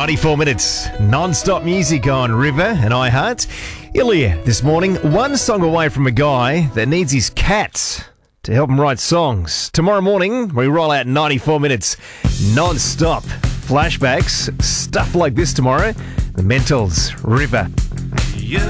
94 minutes non-stop music on River and iHeart. Ilya this morning, one song away from a guy that needs his cat to help him write songs. Tomorrow morning, we roll out 94 minutes non-stop flashbacks, stuff like this tomorrow. The Mentals, River.